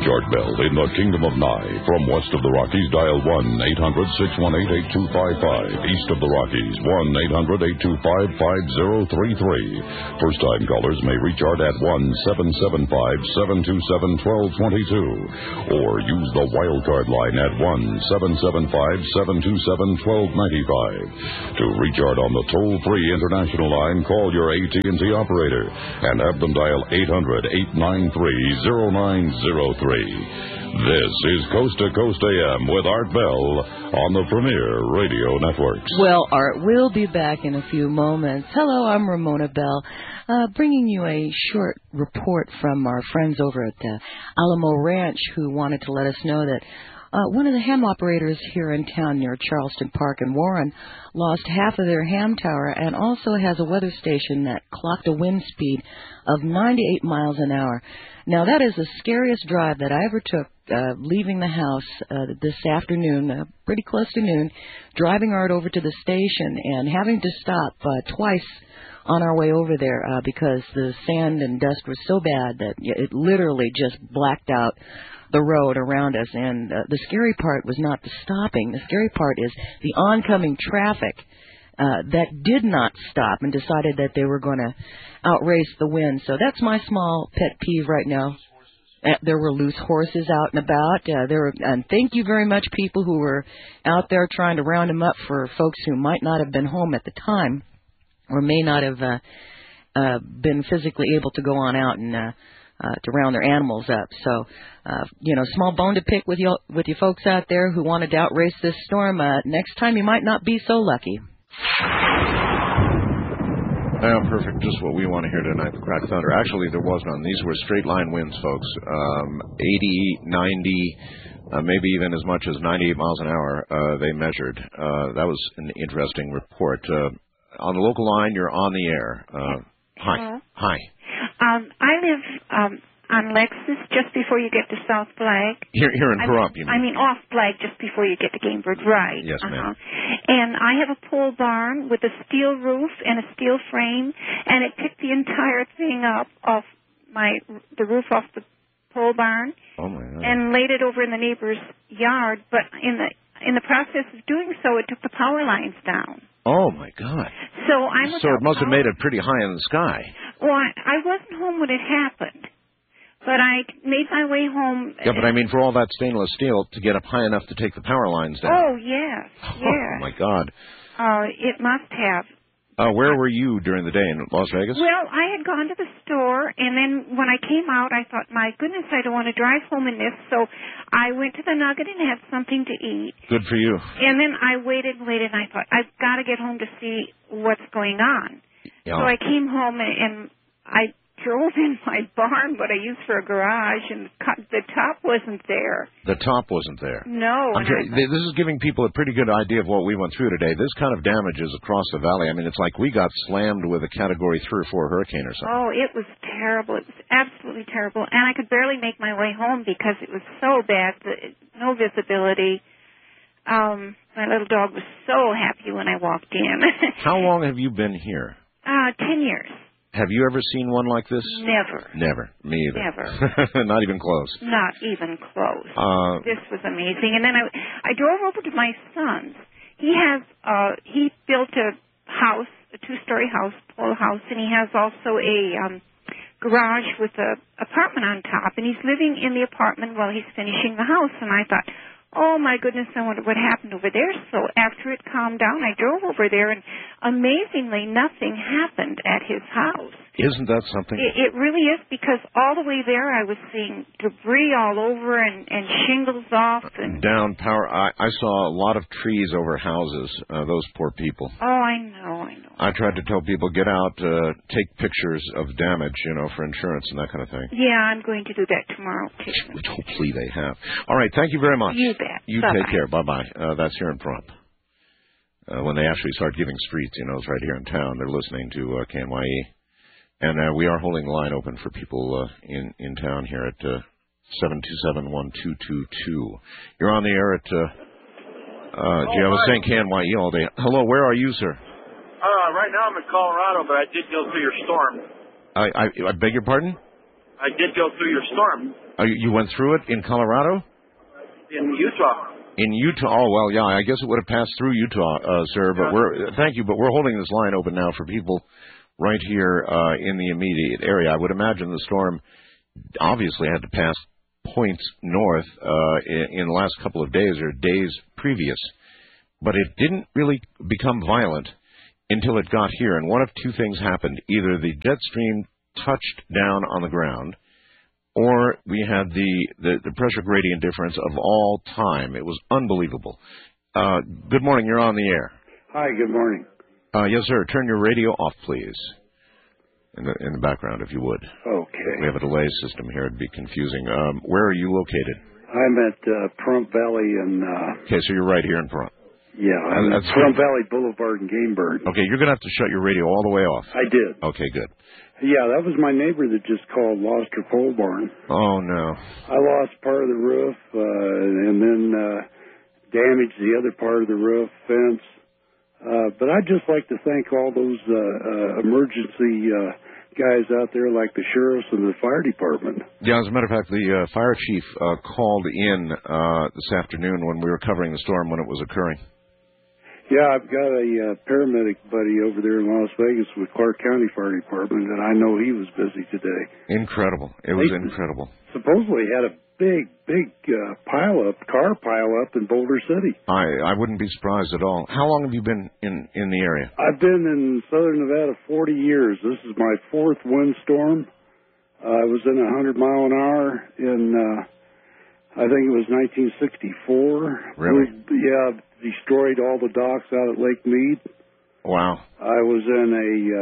Art Bell in the Kingdom of Nye. From west of the Rockies, dial 1-800-618-8255. East of the Rockies, 1-800-825-5033. First-time callers may reach Art at 1-775-727-1222. Or use the wildcard line at 1-775-727-1295. To reach Art on the toll-free international line, call your AT&T operator and have them dial 800-893-0903. This is Coast to Coast AM with Art Bell on the Premier Radio Networks. Well, Art, we'll be back in a few moments. Hello, I'm Ramona Bell, bringing you a short report from our friends over at the Alamo Ranch who wanted to let us know that one of the ham operators here in town near Charleston Park and Warren lost half of their ham tower and also has a weather station that clocked a wind speed of 98 miles an hour. Now, that is the scariest drive that I ever took, leaving the house this afternoon, pretty close to noon, driving Art over to the station and having to stop twice on our way over there because the sand and dust was so bad that it literally just blacked out the road around us. And the scary part was not the stopping. The scary part is the oncoming traffic that did not stop and decided that they were going to outrace the wind. So that's my small pet peeve right now. There were loose horses out and about. And thank you very much, people who were out there trying to round them up for folks who might not have been home at the time or may not have been physically able to go on out and to round their animals up. So, small bone to pick with you folks out there who wanted to outrace this storm. Next time you might not be so lucky. Perfect. Just what we want to hear tonight, the crack thunder. Actually, there was none. These were straight line winds, folks. 80, 90, maybe even as much as 98 miles an hour they measured. That was an interesting report. On the local line, you're on the air. Hi. Hello. Hi. I live on Lexus just before you get to South Flag. Here in Pahrump, you mean? I mean off Flag just before you get to Gamebird, right. Yes, ma'am. And I have a pole barn with a steel roof and a steel frame, and it picked the entire thing up off the roof off the pole barn. Oh, my God. And laid it over in the neighbor's yard, but in the process of doing so, it took the power lines down. Oh, my God. So it must have made it pretty high in the sky. Well, I wasn't home when it happened, but I made my way home. Yeah, but I mean, for all that stainless steel to get up high enough to take the power lines down. Oh, yes, yes. Oh, my God. It must have. Where were you during the day, in Las Vegas? Well, I had gone to the store, and then when I came out, I thought, my goodness, I don't want to drive home in this, so I went to the Nugget and had something to eat. Good for you. And then I waited, and I thought, I've got to get home to see what's going on. Yeah. So I came home, and I drove in my barn, what I used for a garage, and the top wasn't there. The top wasn't there. No. This is giving people a pretty good idea of what we went through today. This kind of damage is across the valley. I mean, it's like we got slammed with a Category 3 or 4 hurricane or something. Oh, it was terrible. It was absolutely terrible. And I could barely make my way home because it was so bad, no visibility. My little dog was so happy when I walked in. How long have you been here? 10 years. Have you ever seen one like this? Never. Never. Me either. Never. Not even close. Not even close. This was amazing. And then I drove over to my son's. He built a house, a 2-story house, pole house, and he has also a garage with an apartment on top. And he's living in the apartment while he's finishing the house. And I thought, oh, my goodness, I wonder what happened over there. So after it calmed down, I drove over there, and amazingly, nothing happened at his house. Isn't that something? It really is, because all the way there I was seeing debris all over and shingles off. And down power. I saw a lot of trees over houses, those poor people. Oh, I know. I tried to tell people, get out, take pictures of damage, for insurance and that kind of thing. Yeah, I'm going to do that tomorrow, too. Which hopefully they have. All right, thank you very much. You bet. You Bye-bye. take care. Bye-bye. That's here in Pahrump. When they actually start giving streets, it's right here in town. They're listening to KNYE. And we are holding the line open for people in town here at 727-1222. You're on the air at, I was saying KNYE all day. Hello, where are you, sir? Right now I'm in Colorado, but I did go through your storm. I beg your pardon? I did go through your storm. You went through it in Colorado? In Utah. In Utah? Oh, well, yeah, I guess it would have passed through Utah, sir. But thank you, but we're holding this line open now for people right here in the immediate area. I would imagine the storm obviously had to pass points north in the last couple of days or days previous. But it didn't really become violent until it got here. And one of two things happened. Either the jet stream touched down on the ground, or we had the pressure gradient difference of all time. It was unbelievable. Good morning. You're on the air. Hi. Good morning. Yes, sir. Turn your radio off, please. In the background, if you would. Okay. We have a delay system here. It'd be confusing. Where are you located? I'm at Pahrump Valley in... Okay, so you're right here in Pahrump. Yeah, I'm at Pahrump Valley Boulevard in Gameburg. Okay, you're going to have to shut your radio all the way off. I did. Okay, good. Yeah, that was my neighbor that just called, lost her pole barn. Oh, no. I lost part of the roof and then damaged the other part of the roof, fence. But I'd just like to thank all those emergency guys out there like the sheriffs and the fire department. Yeah, as a matter of fact, the fire chief called in this afternoon when we were covering the storm when it was occurring. Yeah, I've got a paramedic buddy over there in Las Vegas with Clark County Fire Department, and I know he was busy today. Incredible. It was incredible. Supposedly had a big car pile up in Boulder City. I wouldn't be surprised at all. How long have you been in the area? I've been in southern Nevada 40 years. This is my fourth windstorm. I was in 100 mile an hour in, I think it was 1964. Really? Yeah, destroyed all the docks out at Lake Mead. Wow. I was in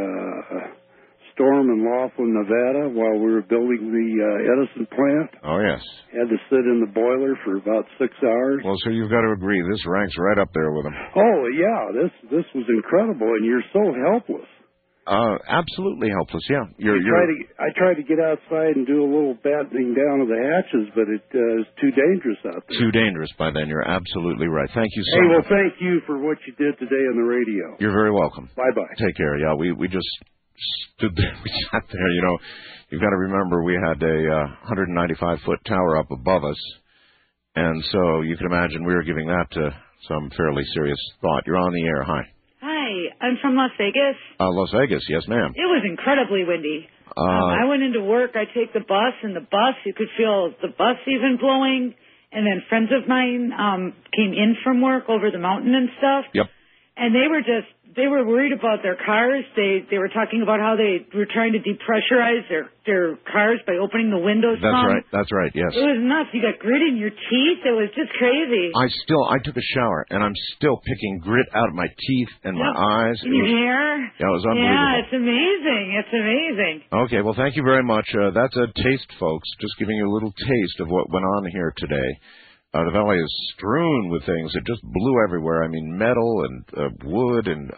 a storm in Laughlin, Nevada, while we were building the Edison plant. Oh, yes. Had to sit in the boiler for about 6 hours. Well, so you've got to agree, this ranks right up there with them. Oh, yeah, this was incredible, and you're so helpless. Absolutely helpless, yeah. I tried to get outside and do a little battening down of the hatches, but it is too dangerous out there. Too dangerous by then. You're absolutely right. Thank you so much. Well, thank you for what you did today on the radio. You're very welcome. Bye-bye. Take care. Yeah, we just stood there. We sat there, you know. You've got to remember we had a 195-foot tower up above us, and so you can imagine we were giving that some fairly serious thought. You're on the air. Hi. I'm from Las Vegas. Las Vegas, yes, ma'am. It was incredibly windy. I went into work. I take the bus, and the bus, you could feel the bus even blowing. And then friends of mine came in from work over the mountain and stuff. Yep. And they were worried about their cars. They were talking about how they were trying to depressurize their cars by opening the windows. That's right, yes. It was nuts. You got grit in your teeth. It was just crazy. I took a shower, and I'm still picking grit out of my teeth and my eyes. In your hair. Yeah, it was unbelievable. Yeah, it's amazing. It's amazing. Okay, well, thank you very much. That's a taste, folks, just giving you a little taste of what went on here today. The valley is strewn with things. It just blew everywhere. I mean, metal and wood and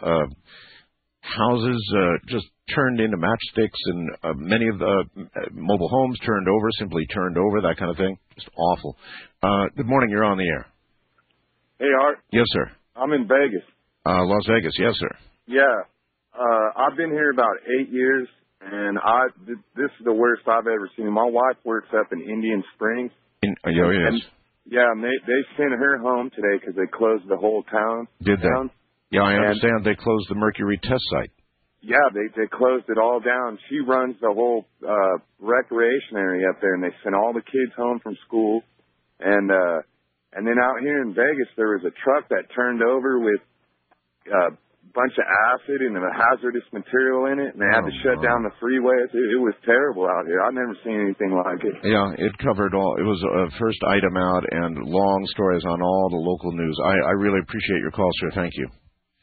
houses just turned into matchsticks, and many of the mobile homes simply turned over, that kind of thing. Just awful. Good morning. You're on the air. Hey, Art. Yes, sir. I'm in Vegas. Las Vegas. Yes, sir. Yeah. I've been here about 8 years, and this is the worst I've ever seen. My wife works up in Indian Springs. Yes. Yeah, and they sent her home today because they closed the whole town. Did they? Yeah, I understand they closed the Mercury test site. Yeah, they closed it all down. She runs the whole recreation area up there, and they sent all the kids home from school. And then out here in Vegas, there was a truck that turned over with a bunch of acid and a hazardous material in it, and they had to shut down the freeways. It was terrible out here. I've never seen anything like it. Yeah, it covered all. It was a first item out and long stories on all the local news. I really appreciate your call, sir. Thank you.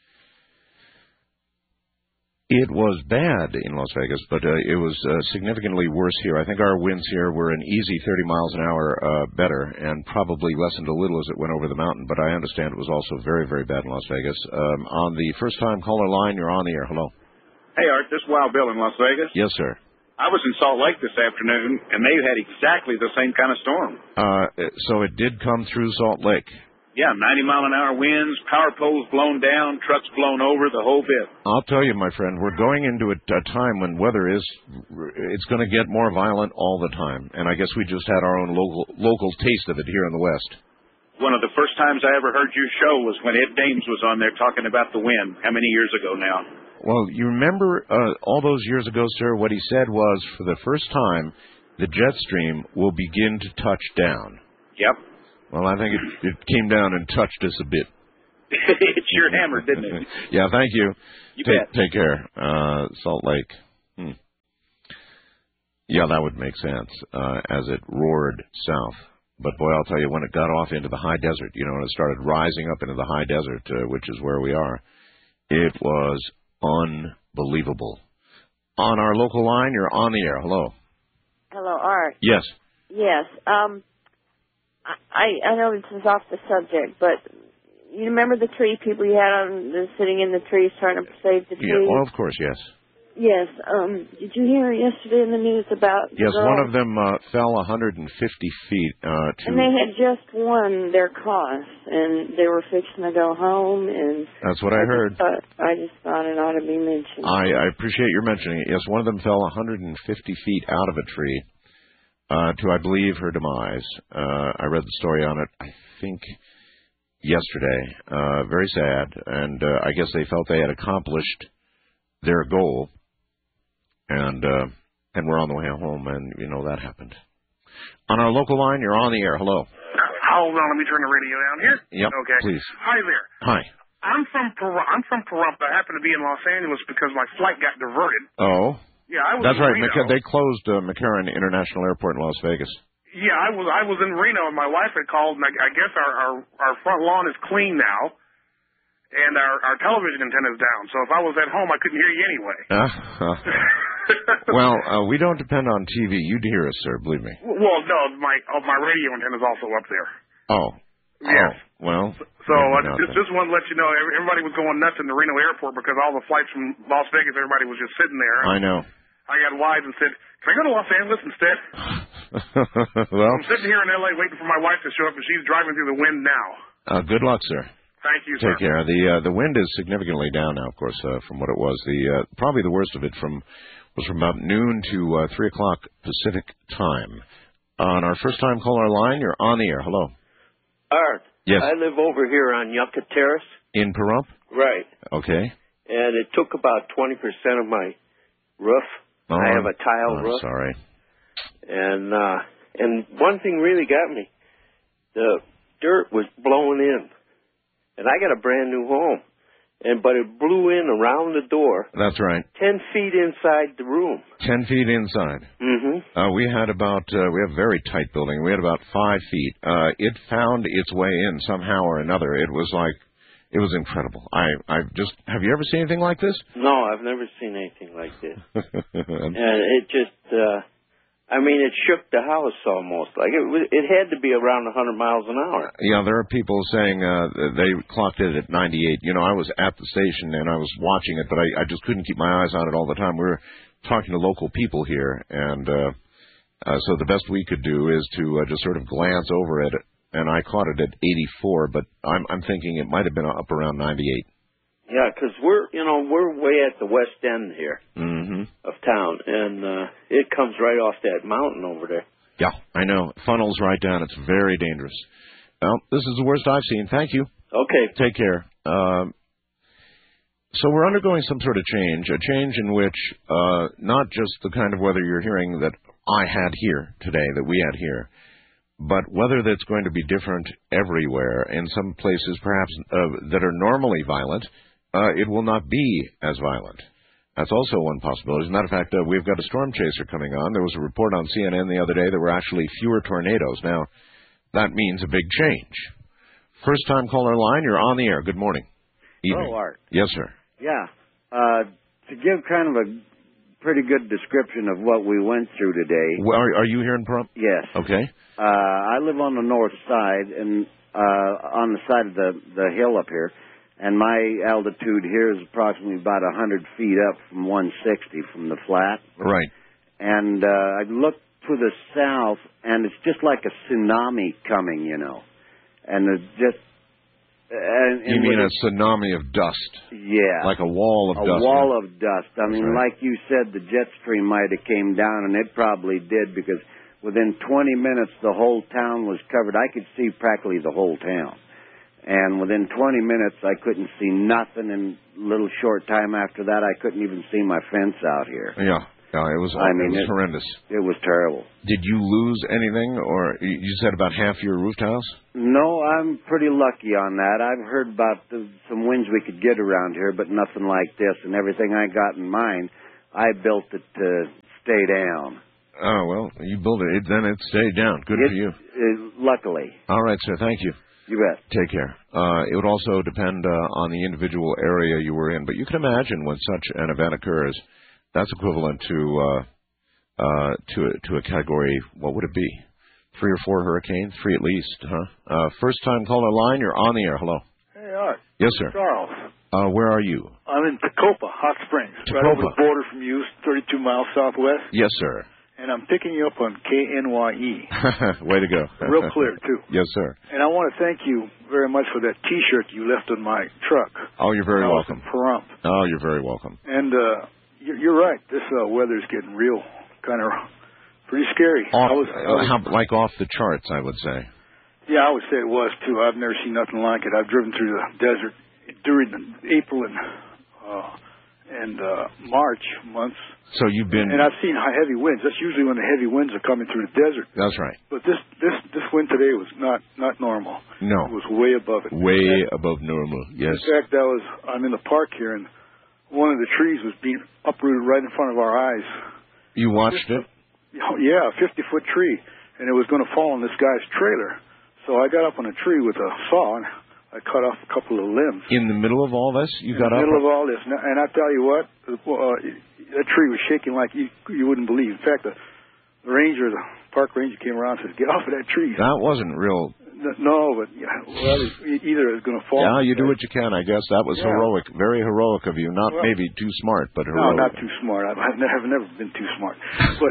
It was bad in Las Vegas, but it was significantly worse here. I think our winds here were an easy 30 miles an hour better, and probably lessened a little as it went over the mountain, but I understand it was also very, very bad in Las Vegas. On the first-time caller line, you're on the air. Hello. Hey, Art, this is Wild Bill in Las Vegas. Yes, sir. I was in Salt Lake this afternoon, and they had exactly the same kind of storm. So it did come through Salt Lake. Yeah, 90-mile-an-hour winds, power poles blown down, trucks blown over, the whole bit. I'll tell you, my friend, we're going into a time when it's going to get more violent all the time. And I guess we just had our own local taste of it here in the West. One of the first times I ever heard your show was when Ed Dames was on there talking about the wind. How many years ago now? Well, you remember all those years ago, sir, what he said was, for the first time, the jet stream will begin to touch down. Yep. Well, I think it came down and touched us a bit. It sure hammered, didn't it? Yeah, thank you. You bet. Take care. Salt Lake. Yeah, that would make sense as it roared south. But, boy, I'll tell you, when it got off into the high desert, and it started rising up into the high desert, which is where we are, it was unbelievable. On our local line, you're on the air. Hello. Hello, Art. Yes. Yes. I know this is off the subject, but you remember the tree people you had sitting in the trees trying to save the trees? Yeah, well, of course, yes. Yes. Did you hear yesterday in the news about... Yes, one of them fell 150 feet. And they had just won their cost, and they were fixing to go home. And that's what I heard. I just thought it ought to be mentioned. I appreciate your mentioning it. Yes, one of them fell 150 feet out of a tree to, I believe, her demise. I read the story on it, I think, yesterday. Very sad. And I guess they felt they had accomplished their goal. And we're on the way home, and, that happened. On our local line, you're on the air. Hello. Hold on, let me turn the radio down here. Yep, okay. Please. Hi there. Hi. I'm from Pahrump. I happen to be in Los Angeles because my flight got diverted. Oh. Yeah, I was That's in right. Reno. They closed McCarran International Airport in Las Vegas. Yeah, I was in Reno, and my wife had called, and I guess our front lawn is clean now. And our television antenna's down, so if I was at home, I couldn't hear you anyway. Well, we don't depend on TV. You'd hear us, sir, believe me. Well, no, my radio antenna's also up there. Oh. Yes. Oh, well. So just wanted to let you know, everybody was going nuts in the Reno airport because all the flights from Las Vegas, everybody was just sitting there. I know. I got wise and said, can I go to Los Angeles instead? Well, I'm sitting here in L.A. waiting for my wife to show up, and she's driving through the wind now. Good luck, sir. Thank you, sir. Take care. The wind is significantly down now, of course, from what it was. Probably the worst of it was from about noon to 3 o'clock Pacific time. On our first-time caller line, you're on the air. Hello. Art. Yes. I live over here on Yucca Terrace. In Pahrump? Right. Okay. And it took about 20% of my roof. Oh, I have a tile roof. Sorry. And one thing really got me. The dirt was blowing in. And I got a brand new home. But it blew in around the door. That's right. 10 feet inside the room. 10 feet inside. Mm-hmm. We have a very tight building. We had about 5 feet. It found its way in somehow or another. It was incredible. Have you ever seen anything like this? No, I've never seen anything like this. And it just, it shook the house almost. Like it had to be around 100 miles an hour. Yeah, there are people saying they clocked it at 98. I was at the station and I was watching it, but I just couldn't keep my eyes on it all the time. We were talking to local people here, and so the best we could do is to just sort of glance over it. And I caught it at 84, but I'm thinking it might have been up around 98. Yeah, because we're way at the west end here of town, and it comes right off that mountain over there. Yeah, I know. Funnels right down. It's very dangerous. Well, this is the worst I've seen. Thank you. Okay. Take care. So we're undergoing some sort of change, a change in which not just the kind of weather you're hearing that I had here today, that we had here, but weather that's going to be different everywhere. In some places, perhaps, that are normally violent, it will not be as violent. That's also one possibility. As a matter of fact, we've got a storm chaser coming on. There was a report on CNN the other day there were actually fewer tornadoes. Now, that means a big change. First-time caller line, you're on the air. Good morning. Evening. Hello, Art. Yes, sir. Yeah. To give kind of a pretty good description of what we went through today. Well, are you here in Pahrump? Yes. Okay. I live on the north side, and on the side of the hill up here, and my altitude here is approximately about 100 feet up from 160 from the flat. Right. And I look to the south, and it's just like a tsunami coming, And You mean a tsunami of dust? Yeah. Like a wall of dust. A wall of dust. I mean, right. like you said, the jet stream might have came down, and it probably did, because within 20 minutes, the whole town was covered. I could see practically the whole town. And within 20 minutes, I couldn't see nothing. And a little short time after that, I couldn't even see my fence out here. Yeah. Yeah, it was horrendous. It was terrible. Did you lose anything, or you said about half your roofed house? No, I'm pretty lucky on that. I've heard about some winds we could get around here, but nothing like this. And everything I got in mind, I built it to stay down. Oh, well, you built it, then it stayed down. Good for you. Luckily. All right, sir. Thank you. You bet. Take care. It would also depend on the individual area you were in, but you can imagine when such an event occurs, that's equivalent to a category. What would it be? 3 or 4 hurricanes? 3 at least, huh? First time caller line. You're on the air. Hello. Hey, Art. Yes, sir. Charles. Where are you? I'm in Tacopa, Hot Springs, right over the border from you, 32 miles southwest. Yes, sir. And I'm picking you up on KNYE. Way to go. Real clear, too. Yes, sir. And I want to thank you very much for that T-shirt you left on my truck. Oh, you're very welcome. Pahrump. Oh, you're very welcome. And you're right. This weather's getting real, kind of pretty scary. Like off the charts, I would say. Yeah, I would say it was, too. I've never seen nothing like it. I've driven through the desert during April and March months. So you've been... And I've seen heavy winds. That's usually when the heavy winds are coming through the desert. That's right. But this wind today was not normal. No. It was way above it. Way above normal, yes. In fact, I'm in the park here, and one of the trees was being uprooted right in front of our eyes. You watched it? Yeah, a 50-foot tree, and it was going to fall on this guy's trailer. So I got up on a tree with a saw, and I cut off a couple of limbs. In the middle of all this? You got up? In the middle of all this. And I tell you what, that tree was shaking like you wouldn't believe. In fact, the park ranger came around and said, "Get off of that tree." That wasn't real. No, but either it's going to fall. Yeah, you do what you can, I guess. That was heroic, very heroic of you. Not maybe too smart, but heroic. No, not too smart. I've never been too smart. But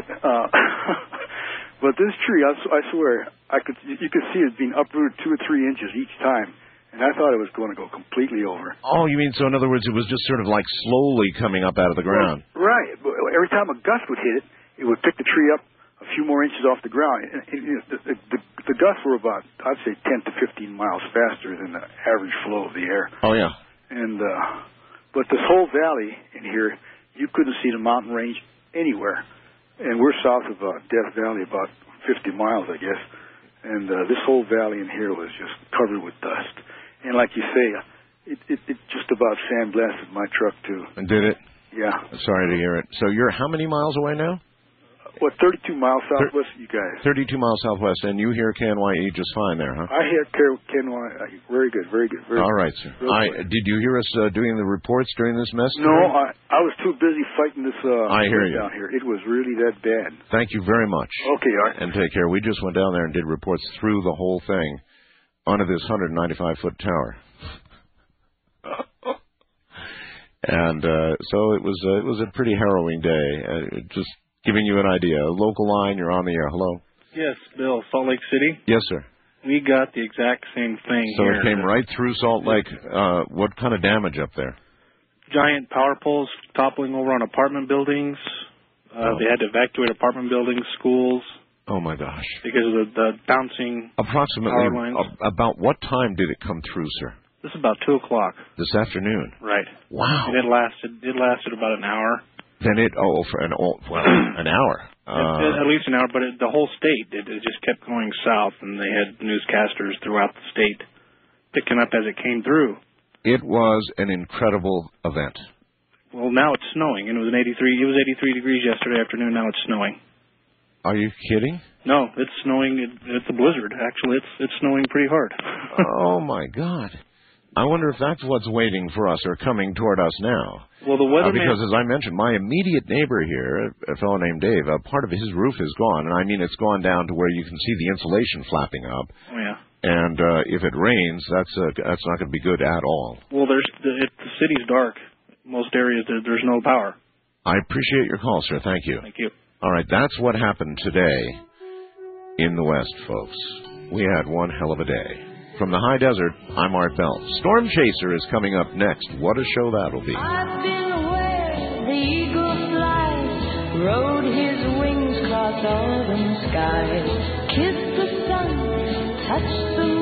but this tree, I swear, you could see it being uprooted 2 or 3 inches each time. And I thought it was going to go completely over. Oh, you mean, so in other words, it was just sort of like slowly coming up out of the ground. Well, right. Every time a gust would hit it, it would pick the tree up a few more inches off the ground. The gusts were about, I'd say, 10 to 15 miles faster than the average flow of the air. Oh, yeah. And but this whole valley in here, you couldn't see the mountain range anywhere. And we're south of Death Valley, about 50 miles, I guess. And this whole valley in here was just covered with dust. And like you say, it just about sandblasted my truck, too. And did it? Yeah. Sorry to hear it. So you're how many miles away now? 32 miles southwest of you guys. 32 miles southwest, and you hear KNYE just fine there, huh? I hear KNYE. Very good, very good. All right, sir. Did you hear us doing the reports during this mess? No, I was too busy fighting this I hear you. down here. It was really that bad. Thank you very much. Okay, Art. And take care. We just went down there and did reports through the whole thing onto this 195-foot tower. And so it was a pretty harrowing day. Just giving you an idea. Local line, you're on the air. Hello. Yes, Bill, Salt Lake City. Yes, sir. We got the exact same thing so here. So it came right through Salt Lake. What kind of damage up there? Giant power poles toppling over on apartment buildings. They had to evacuate apartment buildings, schools. Oh, my gosh. Because of the bouncing Approximately power lines. About what time did it come through, sir? This is about 2 o'clock. This afternoon? Right. Wow. And it lasted about an hour. Then an hour. At least an hour, but the whole state, it just kept going south, and they had newscasters throughout the state picking up as it came through. It was an incredible event. Well, now it's snowing, and it was 83 degrees yesterday afternoon. Now it's snowing. Are you kidding? No, it's snowing. It's a blizzard. Actually, it's snowing pretty hard. Oh my God! I wonder if that's what's waiting for us or coming toward us now. Well, the weather because as I mentioned, my immediate neighbor here, a fellow named Dave, part of his roof is gone, and I mean it's gone down to where you can see the insulation flapping up. Oh yeah. And if it rains, that's not going to be good at all. Well, the city's dark. Most areas there's no power. I appreciate your call, sir. Thank you. Thank you. All right, that's what happened today in the West, folks. We had one hell of a day. from the high desert, I'm Art Bell. Storm Chaser is coming up next. What a show that'll be. I've been where the eagle flies, rode his wings across autumn skies, kissed the sun, touched the